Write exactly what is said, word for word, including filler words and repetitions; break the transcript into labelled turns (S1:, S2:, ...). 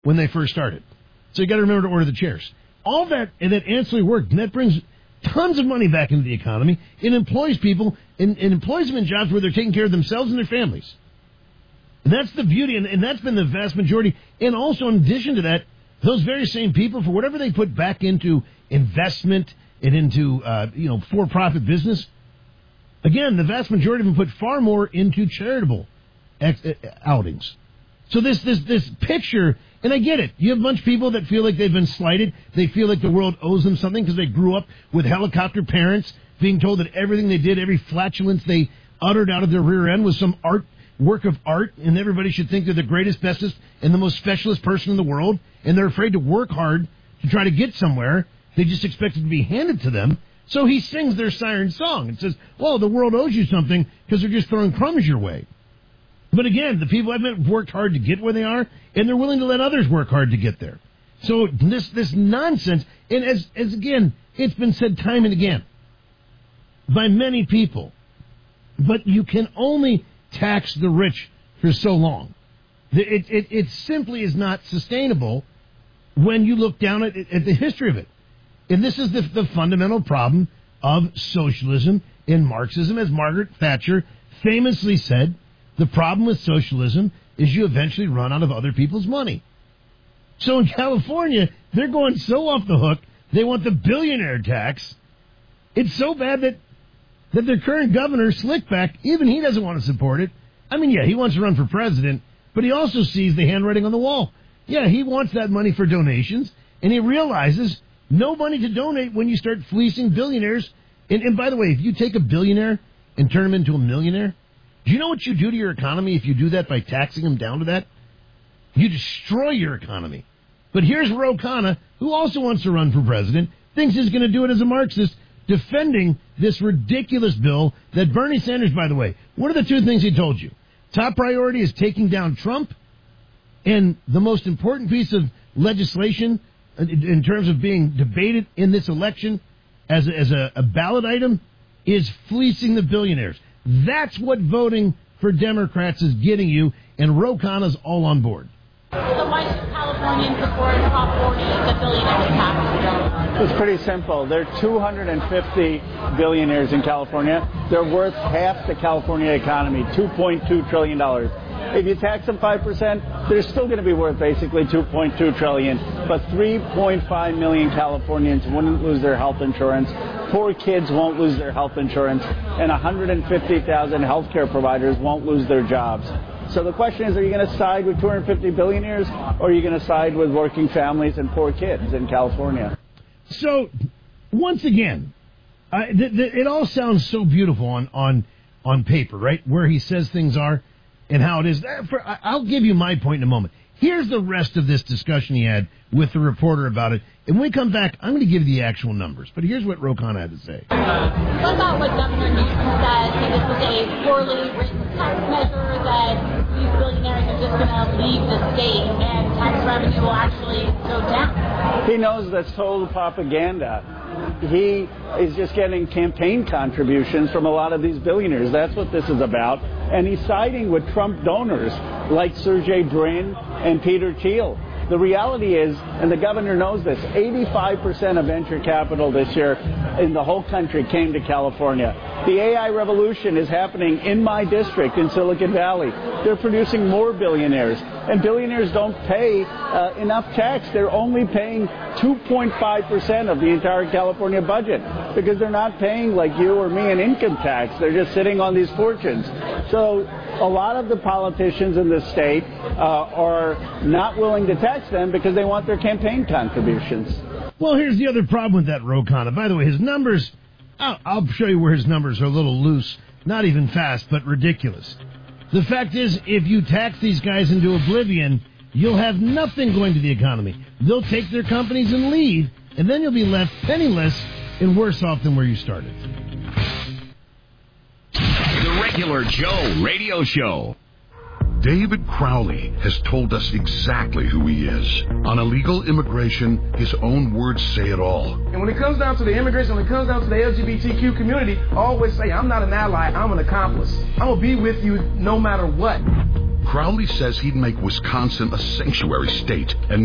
S1: when they first started. So you got to remember to order the chairs. All that and that ancillary work, and that brings tons of money back into the economy. It employs people and, and employs them in jobs where they're taking care of themselves and their families. And that's the beauty, and, and that's been the vast majority. And also, in addition to that, those very same people, for whatever they put back into investment and into uh, you know for-profit business, again, the vast majority of them put far more into charitable ex- outings. So this this this picture, and I get it. You have a bunch of people that feel like they've been slighted. They feel like the world owes them something because they grew up with helicopter parents being told that everything they did, every flatulence they uttered out of their rear end was some art work of art, and everybody should think they're the greatest, bestest, and the most specialist person in the world, and they're afraid to work hard to try to get somewhere. They just expect it to be handed to them. So he sings their siren song and says, well, the world owes you something because they're just throwing crumbs your way. But again, the people I've met worked hard to get where they are, and they're willing to let others work hard to get there. So this this nonsense, and as, as again, it's been said time and again by many people, but you can only tax the rich for so long. It, it, it simply is not sustainable when you look down at, at the history of it. And this is the, the fundamental problem of socialism and Marxism. As Margaret Thatcher famously said, the problem with socialism is you eventually run out of other people's money. So in California, they're going so off the hook, they want the billionaire tax. It's so bad that that their current governor, Slickback, even he doesn't want to support it. I mean, yeah, he wants to run for president, but he also sees the handwriting on the wall. Yeah, he wants that money for donations, and he realizes no money to donate when you start fleecing billionaires. And, and by the way, if you take a billionaire and turn him into a millionaire, do you know what you do to your economy if you do that by taxing him down to that? You destroy your economy. But here's Ro Khanna, who also wants to run for president, thinks he's going to do it as a Marxist, defending this ridiculous bill that Bernie Sanders, by the way, what are the two things he told you? Top priority is taking down Trump, and the most important piece of legislation in terms of being debated in this election as a, as a, a ballot item is fleecing the billionaires. That's what voting for Democrats is getting you, and Ro Khanna's all on board.
S2: So why should Californians support Prop forty, the billionaire tax?
S3: It's pretty simple. There are two hundred fifty billionaires in California. They're worth half the California economy, two point two trillion dollars. If you tax them five percent, they're still going to be worth basically two point two trillion dollars. But three point five million Californians wouldn't lose their health insurance. Poor kids won't lose their health insurance. And one hundred fifty thousand healthcare providers won't lose their jobs. So the question is, are you going to side with two hundred fifty billionaires, or are you going to side with working families and poor kids in California?
S1: So, once again, uh, th- th- it all sounds so beautiful on, on, on paper, right? Where he says things are and how it is. For, I'll give you my point in a moment. Here's the rest of this discussion he had with the reporter about it. And when we come back, I'm going to give you the actual numbers. But here's what Ro Khanna had to say.
S2: What about what Governor Newsom said? That this was a poorly written tax measure, that these billionaires are just going to leave the state and tax revenue will actually go down?
S3: He knows that's total propaganda. He is just getting campaign contributions from a lot of these billionaires. That's what this is about. And he's siding with Trump donors like Sergey Brin and Peter Thiel. The reality is, and the governor knows this, eighty-five percent of venture capital this year in the whole country came to California. The A I revolution is happening in my district in Silicon Valley. They're producing more billionaires. And billionaires don't pay uh, enough tax. They're only paying two point five percent of the entire California budget because they're not paying like you or me an income tax. They're just sitting on these fortunes. So a lot of the politicians in the state uh, are not willing to tax them because they want their campaign contributions.
S1: Well, here's the other problem with that, Ro Khanna. By the way, his numbers, I'll, I'll show you where his numbers are a little loose, not even fast, but ridiculous. The fact is, if you tax these guys into oblivion, you'll have nothing going to the economy. They'll take their companies and leave, and then you'll be left penniless and worse off than where you started.
S4: The Regular Joe Radio Show.
S5: David Crowley has told us exactly who he is. On illegal immigration, his own words say it all.
S6: And when it comes down to the immigration, when it comes down to the L G B T Q community, I always say, I'm not an ally, I'm an accomplice. I'm going to be with you no matter what.
S5: Crowley says he'd make Wisconsin a sanctuary state and